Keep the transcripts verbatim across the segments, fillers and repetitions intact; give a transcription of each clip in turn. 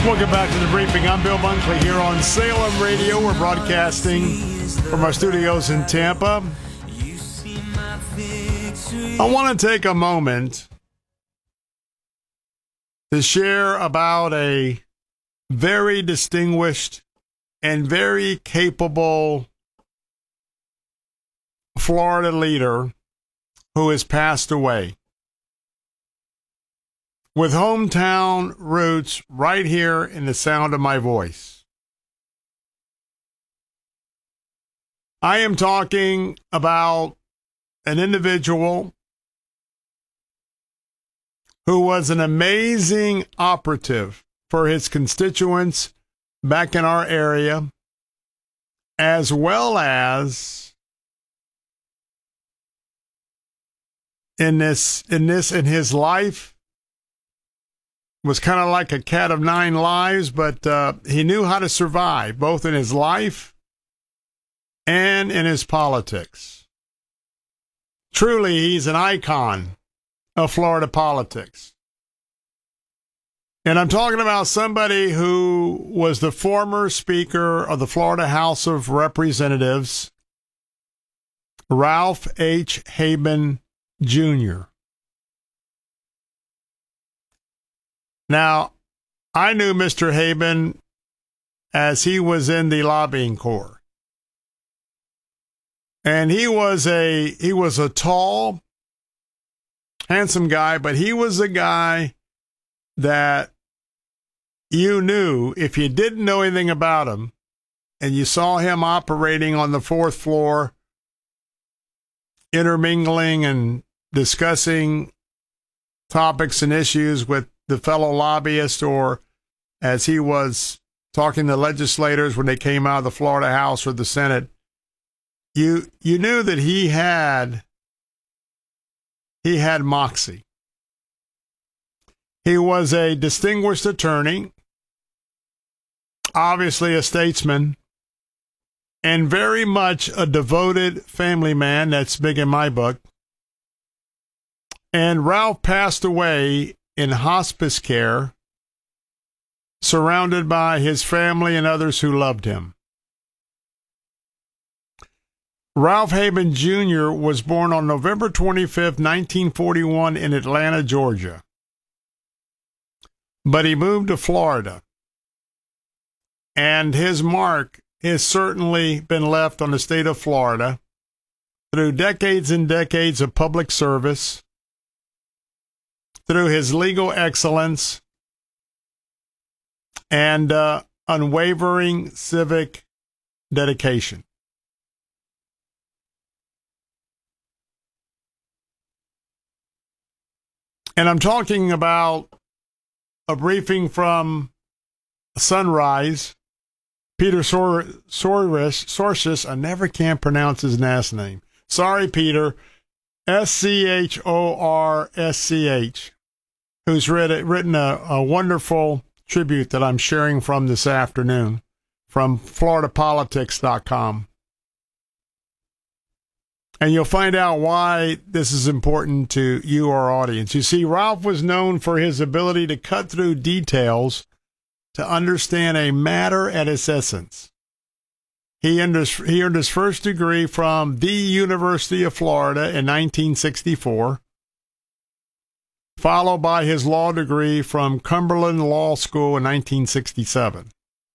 Welcome back to the briefing. I'm Bill Bunkley here on Salem Radio. We're broadcasting from our studios in Tampa. I want to take a moment to share about a very distinguished and very capable Florida leader who has passed away, with hometown roots right here in the sound of my voice. I am talking about an individual who was an amazing operative for his constituents back in our area, as well as in this in this in his life. Was kind of like a cat of nine lives, but uh, he knew how to survive, both in his life and in his politics. Truly, he's an icon of Florida politics. And I'm talking about somebody who was the former Speaker of the Florida House of Representatives, Ralph H. Haben, Junior Now, I knew Mister Haben as he was in the lobbying corps. And he was a he was a tall, handsome guy, but he was a guy that you knew, if you didn't know anything about him and you saw him operating on the fourth floor, intermingling and discussing topics and issues with the fellow lobbyist, or as he was talking to legislators when they came out of the Florida House or the Senate, you you knew that he had he had moxie. He was a distinguished attorney, obviously a statesman, and very much a devoted family man. That's big in my book. And Ralph passed away in hospice care, surrounded by his family and others who loved him. Ralph Haben, Junior was born on November twenty-fifth, nineteen forty-one in Atlanta, Georgia. But he moved to Florida, and his mark has certainly been left on the state of Florida through decades and decades of public service, through his legal excellence, and uh, unwavering civic dedication. And I'm talking about a briefing from Sunrise. Peter Sor- Soris, Sorsis, I never can pronounce his last name. Sorry, Peter. S C H O R S C H. Who's read, written a, a wonderful tribute that I'm sharing from this afternoon from Florida Politics dot com. And you'll find out why this is important to you, our audience. You see, Ralph was known for his ability to cut through details to understand a matter at its essence. He earned his, he earned his first degree from the University of Florida in nineteen sixty-four. Followed by his law degree from Cumberland Law School in nineteen sixty-seven.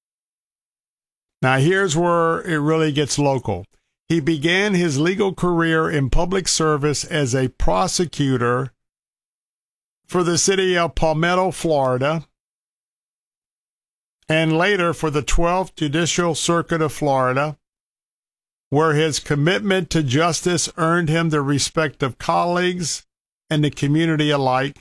Now, here's where it really gets local. He began his legal career in public service as a prosecutor for the city of Palmetto, Florida, and later for the twelfth Judicial Circuit of Florida, where his commitment to justice earned him the respect of colleagues and the community alike.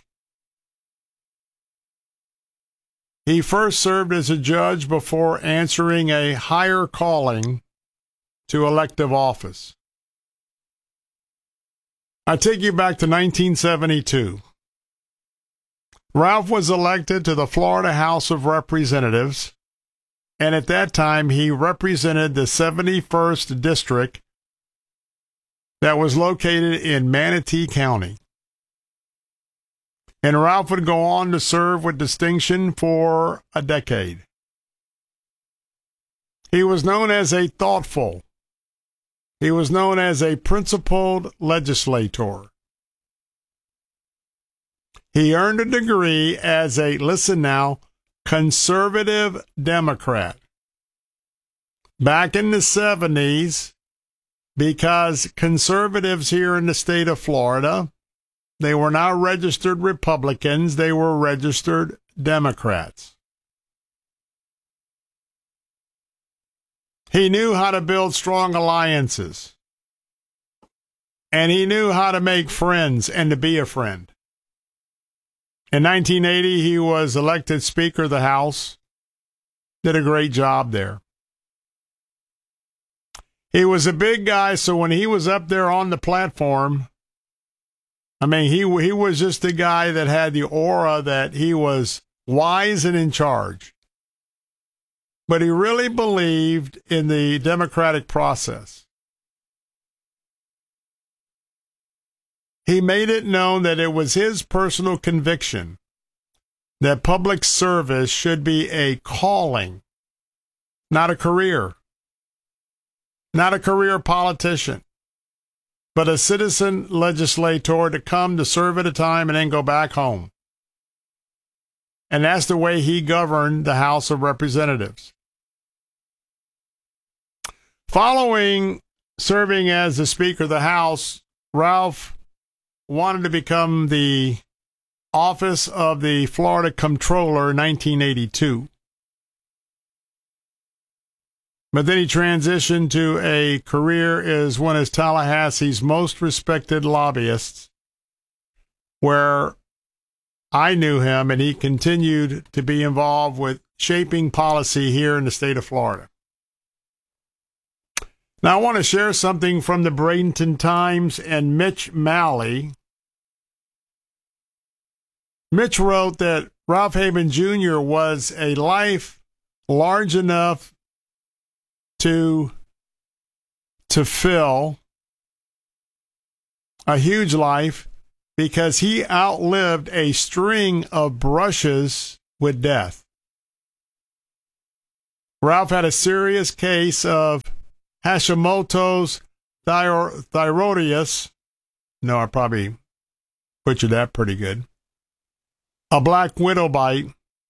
He first served as a judge before answering a higher calling to elective office. I take you back to nineteen seventy-two. Ralph was elected to the Florida House of Representatives, and at that time he represented the seventy-first District that was located in Manatee County. And Ralph would go on to serve with distinction for a decade. He was known as a thoughtful, he was known as a principled legislator. He earned a degree as a, listen now, conservative Democrat back in the seventies, because conservatives here in the state of Florida, they were not registered Republicans, they were registered Democrats. He knew how to build strong alliances, and he knew how to make friends and to be a friend. In nineteen eighty, he was elected Speaker of the House, did a great job there. He was a big guy, so when he was up there on the platform, I mean, he he was just a guy that had the aura that he was wise and in charge. But he really believed in the democratic process. He made it known that it was his personal conviction that public service should be a calling, not a career. Not a career politician, but a citizen legislator to come to serve at a time and then go back home. And that's the way he governed the House of Representatives. Following serving as the Speaker of the House, Ralph wanted to become the office of the Florida Comptroller in nineteen eighty-two. But then he transitioned to a career as one of Tallahassee's most respected lobbyists, where I knew him, and he continued to be involved with shaping policy here in the state of Florida. Now, I want to share something from the Bradenton Times and Mitch Malley. Mitch wrote that Ralph Habon Junior was a life large enough to, to fill, a huge life, because he outlived a string of brushes with death. Ralph had a serious case of Hashimoto's thyroiditis. No, I probably butchered that pretty good. A black widow bite.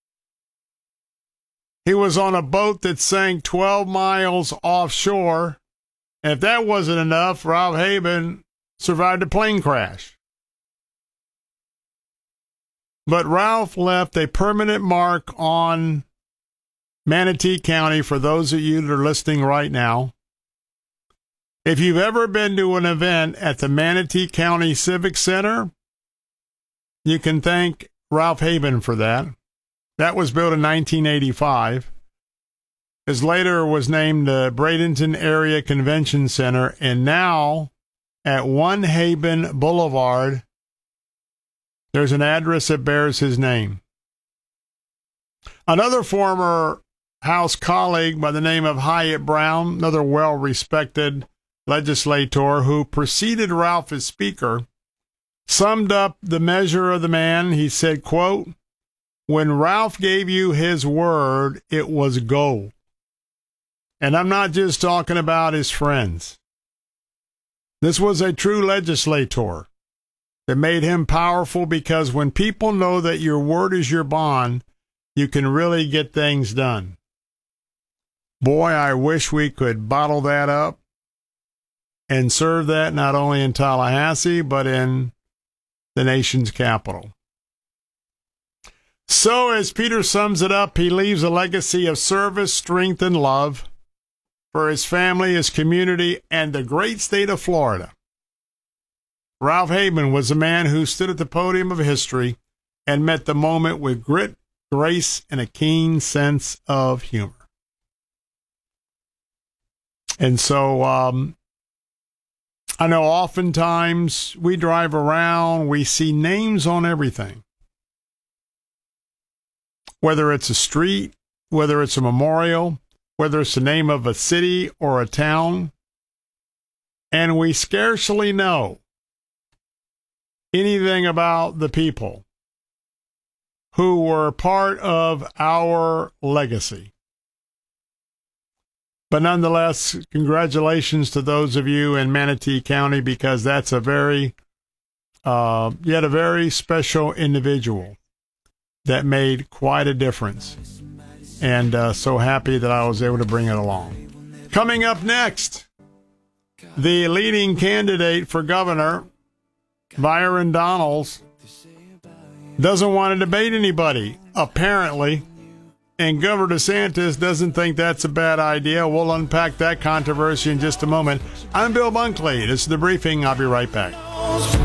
He was on a boat that sank twelve miles offshore. And if that wasn't enough, Ralph Habon survived a plane crash. But Ralph left a permanent mark on Manatee County for those of you that are listening right now. If you've ever been to an event at the Manatee County Civic Center, you can thank Ralph Habon for that. That was built in nineteen eighty-five. It later was named the Bradenton Area Convention Center, and now at One Habon Boulevard, there's an address that bears his name. Another former House colleague by the name of Hyatt Brown, another well-respected legislator who preceded Ralph as Speaker, summed up the measure of the man. He said, quote, "When Ralph gave you his word, it was gold." And I'm not just talking about his friends. This was a true legislator that made him powerful, because when people know that your word is your bond, you can really get things done. Boy, I wish we could bottle that up and serve that not only in Tallahassee, but in the nation's capital. So, as Peter sums it up, he leaves a legacy of service, strength, and love for his family, his community, and the great state of Florida. Ralph Habon was a man who stood at the podium of history and met the moment with grit, grace, and a keen sense of humor. And so, um, I know oftentimes we drive around, we see names on everything. Whether it's a street, whether it's a memorial, whether it's the name of a city or a town, and we scarcely know anything about the people who were part of our legacy. But nonetheless, congratulations to those of you in Manatee County, because that's a very, uh, yet a very special individual that made quite a difference. And uh, so happy that I was able to bring it along. Coming up next, the leading candidate for governor, Byron Donalds, doesn't want to debate anybody, apparently. And Governor DeSantis doesn't think that's a bad idea. We'll unpack that controversy in just a moment. I'm Bill Bunkley. This is The Briefing. I'll be right back.